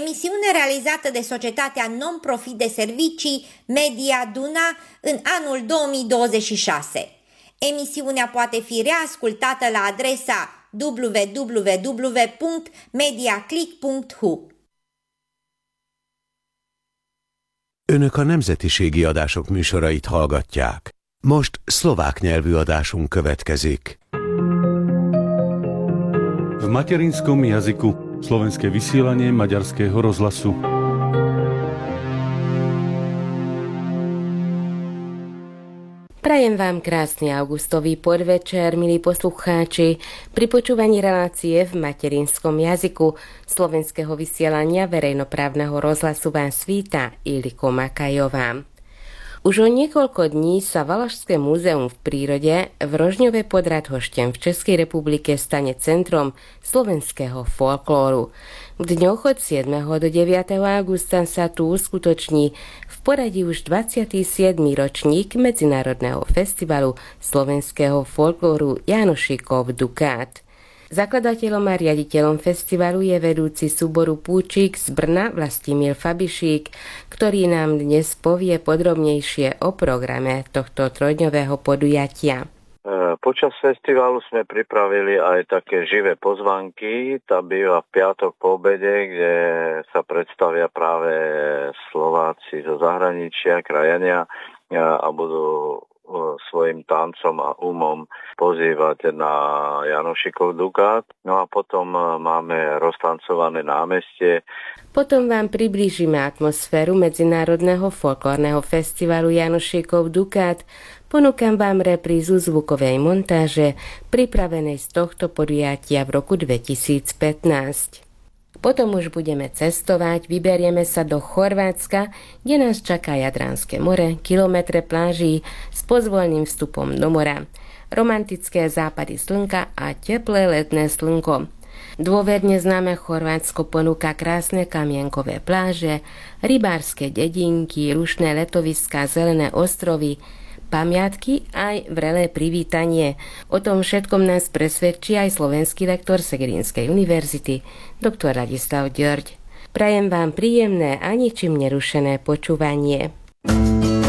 emisiune realizată de societatea non-profit de servicii Media Duna în anul 2026. Emisiunea poate fi reascultată la adresa www.mediaclick.hu. Önök a nemzetiségi adások műsorait hallgatják. Most szlovák nyelvű adásunk következik. V materinskom jazyku slovenské vysielanie Maďarského rozhlasu. Prajem vám krásny augustový podvečer, milí poslucháči, pri počúvaní relácie v materinskom jazyku slovenského vysielania verejnoprávneho rozhlasu vás víta Iliko Makajová. Už o niekoľko dní sa Valašské múzeum v prírode v Rožňove pod Radhoštem v Českej republike stane centrom slovenského folklóru. V dňoch od 7. do 9. augusta sa tu uskutoční v poradí už 27. ročník Medzinárodného festivalu slovenského folklóru Jánošíkov Dukát. Zakladateľom a riaditeľom festivalu je vedúci súboru Púčik z Brna Vlastimír Fabišík, ktorý nám dnes povie podrobnejšie o programe tohto trojdňového podujatia. Počas festivalu sme pripravili aj také živé pozvánky. Tá býva v piatok po obede, kde sa predstavia práve Slováci zo zahraničia, krajania a budú svojim tancom a umom pozývať na Jánošíkov Dukát. No a potom máme roztancované námestie. Potom vám priblížime atmosféru Medzinárodného folklórneho festivalu Jánošíkov Dukát. Ponúkam vám reprízu zvukovej montáže pripravenej z tohto podujatia v roku 2015. Potom už budeme cestovať, vyberieme sa do Chorvátska, kde nás čaká Jadranské more, kilometre pláží s pozvoľným vstupom do mora, romantické západy slnka a teplé letné slnko. Dôverne známe Chorvátsko ponúka krásne kamienkové pláže, rybárske dedinky, rušné letoviská, zelené ostrovy, pamiatky aj vrelé privítanie. O tom všetkom nás presvedčí aj slovenský lektor Segerínskej univerzity, doktor Ladislav Ďorď. Prajem vám príjemné a ničím nerušené počúvanie.